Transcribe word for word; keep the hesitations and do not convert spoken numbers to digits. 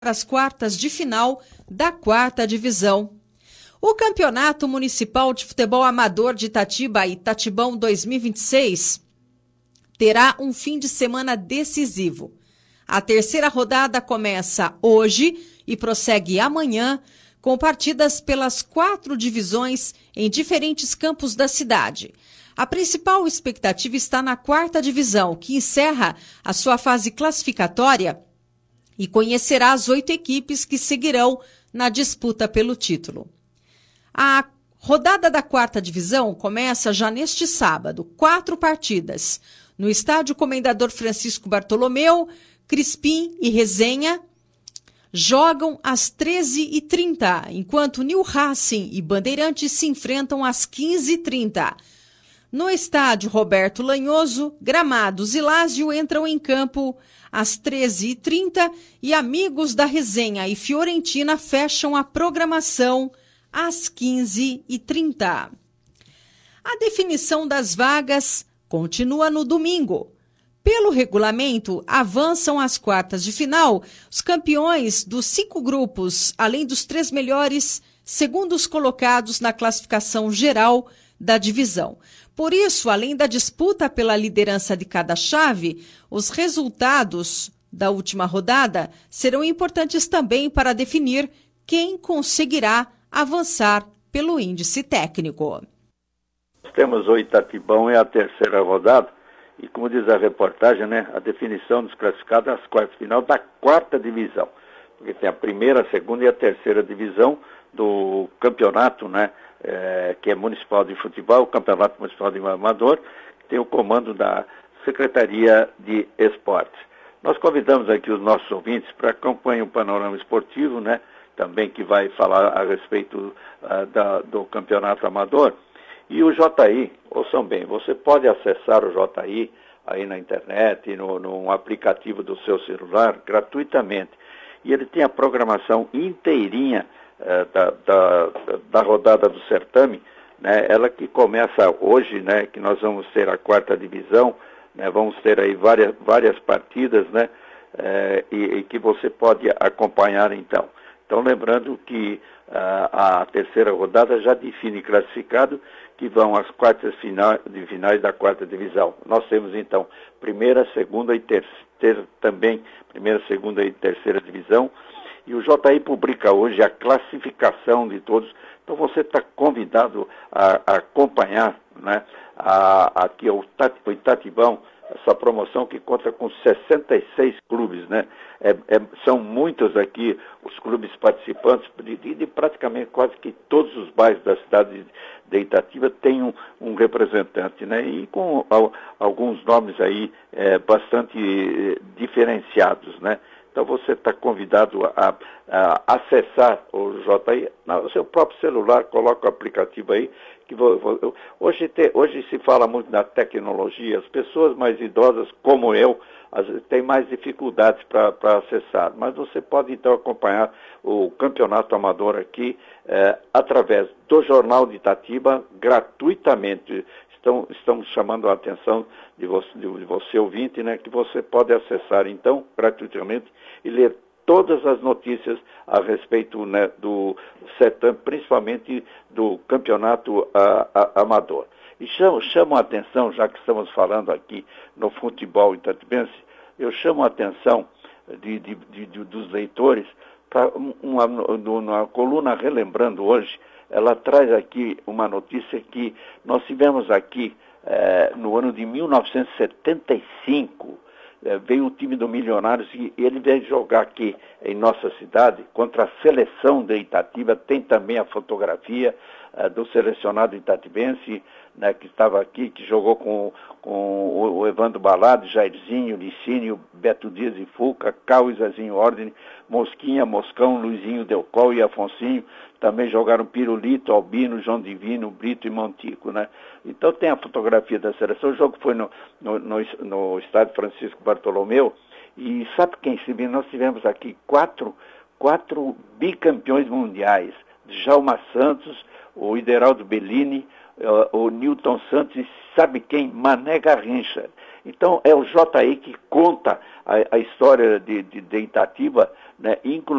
as quartas de final da quarta divisão. O Campeonato Municipal de Futebol Amador de Itatiba, Itatibão dois mil e vinte e seis, terá um fim de semana decisivo. A terceira rodada começa hoje e prossegue amanhã, com partidas pelas quatro divisões em diferentes campos da cidade. A principal expectativa está na quarta divisão, que encerra a sua fase classificatória e conhecerá as oito equipes que seguirão na disputa pelo título. A rodada da quarta divisão começa já neste sábado, quatro partidas. No estádio Comendador Francisco Bartolomeu, Crispim e Resenha jogam às treze e trinta, enquanto New Racing e Bandeirantes se enfrentam às quinze e trinta. No estádio Roberto Lanhoso, Gramados e Lázio entram em campo às treze e trinta e Amigos da Resenha e Fiorentina fecham a programação às quinze e trinta. A definição das vagas continua no domingo. Pelo regulamento, avançam às quartas de final os campeões dos cinco grupos, além dos três melhores segundos colocados na classificação geral da divisão. Por isso, além da disputa pela liderança de cada chave, os resultados da última rodada serão importantes também para definir quem conseguirá avançar pelo índice técnico. Temos o Itatibão é a terceira rodada e, como diz a reportagem, né, a definição dos classificados às quartas de final da quarta divisão, porque tem a primeira, a segunda e a terceira divisão do campeonato, né, é, que é municipal de futebol, o campeonato municipal de amador, que tem o comando da Secretaria de Esportes. Nós convidamos aqui os nossos ouvintes para acompanhar o panorama esportivo, né, também que vai falar a respeito uh, da, do campeonato amador. E o J I, ouçam bem, você pode acessar o J I aí na internet, no, no aplicativo do seu celular, gratuitamente. E ele tem a programação inteirinha eh, da, da, da rodada do certame, né? Ela que começa hoje, né? Que nós vamos ter a quarta divisão, né? Vamos ter aí várias, várias partidas, né? Eh, e, e que você pode acompanhar então. Então, lembrando que uh, a terceira rodada já define classificado que vão às quartas final, de finais da quarta divisão. Nós temos, então, primeira, segunda e terceira também, primeira, segunda e terceira divisão. E o J I publica hoje a classificação de todos. Então, você está convidado a, a acompanhar, né, a, aqui o Itatibão, essa promoção que conta com sessenta e seis clubes, né? É, é, são muitos aqui os clubes participantes de, de, de praticamente quase que todos os bairros da cidade de Itatiba têm um, um representante, né? E com al, alguns nomes aí é, bastante é, diferenciados, né? Então você está convidado a, a acessar o J I no seu próprio celular, coloca o aplicativo aí. Que vou, vou, hoje, te, hoje se fala muito da tecnologia, as pessoas mais idosas como eu as, têm mais dificuldades para acessar, mas você pode então acompanhar o campeonato amador aqui eh, através do Jornal de Itatiba gratuitamente. Estão, estamos chamando a atenção de você, de você ouvinte, né, que você pode acessar então gratuitamente e ler todas as notícias a respeito, né, do certame, principalmente do campeonato a, a, amador. E chamo, chamo a atenção, já que estamos falando aqui no futebol itatibense, eu chamo a atenção de, de, de, de, dos leitores para uma, uma coluna Relembrando hoje. Ela traz aqui uma notícia que nós tivemos aqui eh, no ano de mil novecentos e setenta e cinco, eh, veio o time do Milionários e ele veio jogar aqui em nossa cidade contra a seleção de Itatiba. Tem também a fotografia eh, do selecionado itatibense, né, que estava aqui, que jogou com, com o, o Evandro Balado, Jairzinho, Licínio, Beto Dias e Fuca, Cal e Zezinho Ordem, Mosquinha, Moscão, Luizinho Delcol e Afonsinho. Também jogaram Pirulito, Albino, João Divino, Brito e Montico, né? Então tem a fotografia da seleção. O jogo foi no, no, no, no estádio Francisco Bartolomeu. E sabe quem se viu? Nós tivemos aqui quatro, quatro bicampeões mundiais. Djalma Santos, o Ideraldo Bellini, uh, o Newton Santos e sabe quem? Mané Garrincha. Então, é o J I que conta a, a história de, de, de Itatiba, né, inclusive